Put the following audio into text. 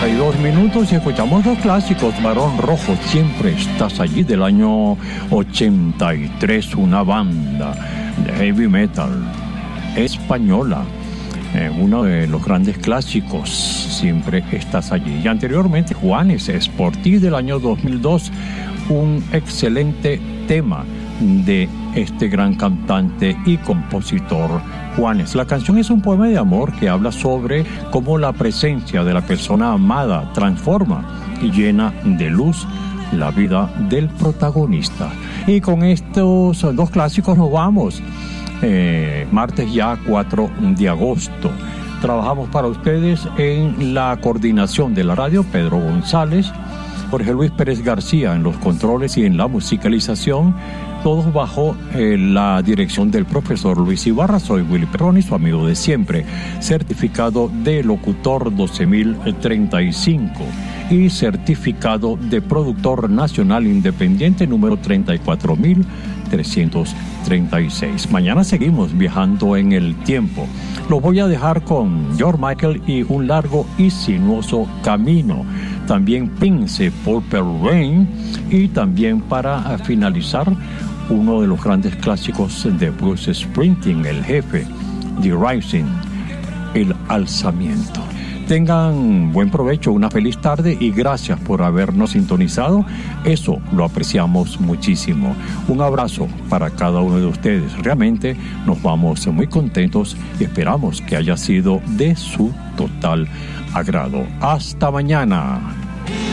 32 minutos y escuchamos dos clásicos. Barón Rojo, Siempre Estás Allí, del año 83, una banda de heavy metal española, uno de los grandes clásicos, Siempre Estás Allí. Y anteriormente Juanes, Por Ti, del año 2002, un excelente tema de este gran cantante y compositor Juanes. La canción es un poema de amor que habla sobre cómo la presencia de la persona amada transforma y llena de luz la vida del protagonista. Y con estos dos clásicos nos vamos. Martes ya 4 de agosto. Trabajamos para ustedes en la coordinación de la radio, Pedro González, Jorge Luis Pérez García en los controles y en la musicalización, todos bajo la dirección del profesor Luis Ibarra. Soy Willy Perroni, su amigo de siempre, certificado de locutor 12035 y certificado de productor nacional independiente número 34336. Mañana seguimos viajando en el tiempo. Lo voy a dejar con George Michael y Un largo y sinuoso camino. También Prince, Purple Rain, y también para finalizar uno de los grandes clásicos de Bruce Springsteen, El Jefe, The Rising, El Alzamiento. Tengan buen provecho, una feliz tarde y gracias por habernos sintonizado. Eso lo apreciamos muchísimo. Un abrazo para cada uno de ustedes. Realmente nos vamos muy contentos y esperamos que haya sido de su total agrado. Hasta mañana.